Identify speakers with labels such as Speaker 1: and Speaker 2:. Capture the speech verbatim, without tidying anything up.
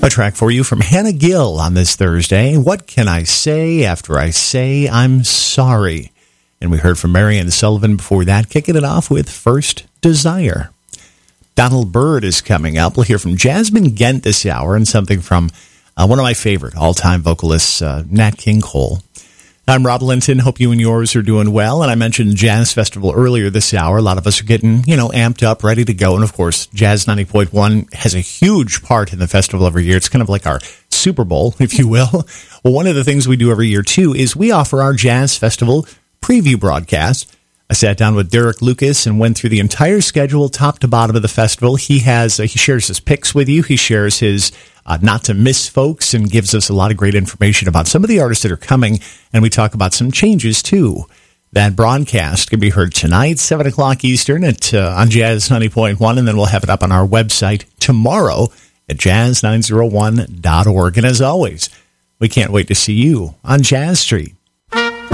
Speaker 1: A track for you from Hannah Gill on this Thursday. What can I say after I say I'm sorry? And we heard from Marianne Sullivan before that, kicking it off with First Desire. Donald Byrd is coming up. We'll hear from Jasmine Gent this hour and something from uh, one of my favorite all-time vocalists, uh, Nat King Cole. I'm Rob Linton. Hope you and yours are doing well. And I mentioned Jazz Festival earlier this hour. A lot of us are getting, you know, amped up, ready to go. And, of course, Jazz ninety point one has a huge part in the festival every year. It's kind of like our Super Bowl, if you will. Well, one of the things we do every year, too, is we offer our Jazz Festival preview broadcast. I sat down with Derek Lucas and went through the entire schedule, top to bottom of the festival. He has uh, he shares his picks with you. He shares his uh, not to miss folks and gives us a lot of great information about some of the artists that are coming. And we talk about some changes, too. That broadcast can be heard tonight, seven o'clock Eastern at uh, on Jazz ninety point one. And then we'll have it up on our website tomorrow at jazz nine oh one dot org. And as always, we can't wait to see you on Jazz Street.